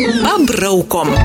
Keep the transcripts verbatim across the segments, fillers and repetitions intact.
Pabraukom.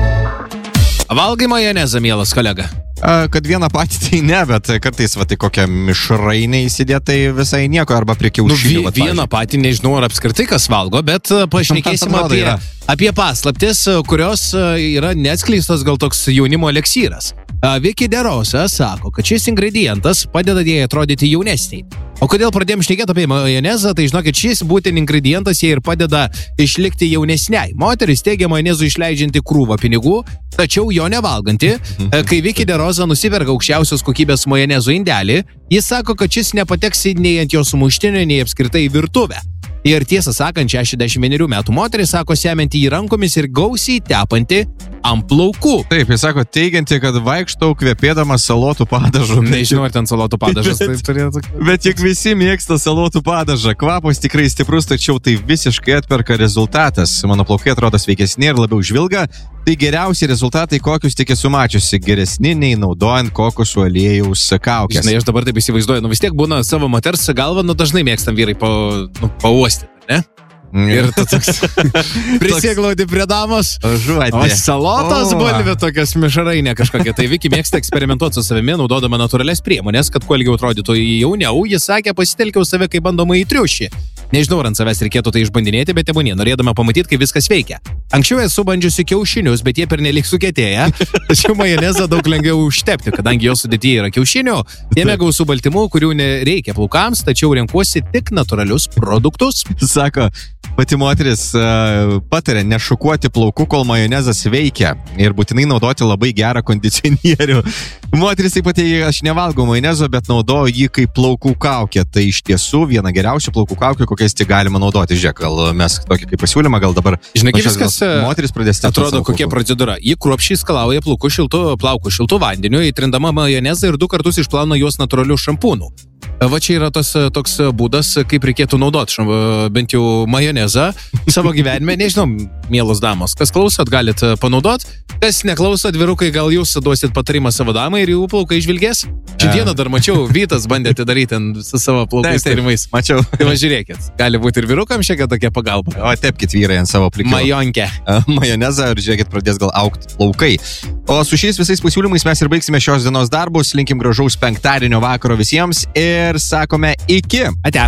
Valgai majonezą, mielas kolega? Kad vieną patį tai ne, bet kartais va tai kokią mišrainę įsidėt, tai visai nieko, arba prie kiaušinių. Nu, vieną patį nežinau, ar apskritai kas valgo, bet pašnekėsim apie, apie paslaptis, kurios yra neatskleistos, gal toks jaunimo eleksyras. Vicky DeRosa sako, kad šis ingredientas padeda jai atrodyti jaunesniai. O kodėl pradėjom šnekėti apie majonezą, tai žinokit, šis būtent ingredientas jai ir padeda išlikti jaunesniai. Moteris teigia majonezų išleidžianti krūvą pinigų, tačiau jo nevalganti. Kai Vicky DeRosa nusiperka aukščiausios kokybės majonezų indelį, jis sako, kad šis nepateks nei ant jo sumuštinio, nei apskritai į virtuvę. Ir tiesą sakant, šešiasdešimt vienerių metų moteris sako semianti jį rankomis ir gausiai tepanti ant plaukų. Taip, jis sako teigianti, kad vaikštau kvepėdamas salotų padažų. Nežinau, ar ten salotų padažas taip turėtų. Bet juk visi mėgsta salotų padažą. Kvapas tikrai stiprus, tačiau tai visiškai atperka rezultatas. Mano plaukai atrodo sveikesni ir labiau žvilga. Tai geriausi rezultatai, kokius tik esu mačiusi, geresni nei naudojant kokosų aliejaus kaukės. Žinai, aš dabar taip įsivaizduoju, nu vis tiek būna savo moters galvą, nu dažnai mėgstam vyrai pa, nu, pauostyti, ne? Ir tu toks prisiglaudi prie damos, o salotos bulvė tokias mišrainė kažkokia. Tai Vicky mėgsta eksperimentuoti su savimi, naudodama natūralias priemonės, kad kuo ilgiau atrodytų jauniau. Jis sakė, pasitelkiau save kaip bandomąjį triušį. Nežinau, ar ant savęs reikėtų tai išbandinėti, bet tebūnie, norėdama pamatyti, kaip viskas veikia. Anksčiau esu bandžiusi kiaušinius, bet jie pernelyg sukietėję, tačiau majonezą daug lengviau užtepti, kadangi jo sudėtyje yra kiaušinių, jame gausu baltymų, kurių nereikia plaukams, tačiau renkuosi tik natūralius produktus. Sako, pati moteris uh, patarė nešukuoti plaukų, kol majonezas veikia ir būtinai naudoti labai gerą kondicionierių. Moteris taip pat, aš nevalgau majonezo, bet naudoju jį kaip plaukų kaukę. Tai iš tiesų viena geriausių plaukų kaukių, kokias tik galima naudoti. Žiūrėk, gal mes tokį kaip pasiūlymą, gal dabar žinai, viskas moteris pradės atrodo kokia procedūra. Ji kruopščiai skalauja plaukų šiltu, plaukų šiltu vandeniu, įtrindama majonezą ir du kartus išplauna juos natūraliu šampūnu. Va čia yra tas toks būdas, kaip reikėtų naudoti šam, bent jau majonezą savo gyvenime. Nežinau, mielos damos, kas klausot, galit panaudot. Kas neklausot, vyrukai, gal jūs duosit patarimą savo damai ir jų plaukai išvilgės? Šiandieną dar mačiau, Vytas bandė atidaryti su savo plaukais tarimais. Mačiau. Tai va žiūrėkit, gali būti ir vyrukam šiek tiek tokia pagalba. O tepkit vyrai ant savo plikio majonkę. Majonezą ir žiūrėkit, pradės gal augti plaukai. O su šiais visais pasiūlymais mes ir baigsime šios dienos darbus. Linkim gražaus penktadienio vakaro visiems ir sakome iki. Ate.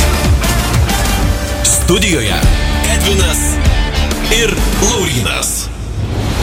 Studijoje Edvinas ir Laurynas.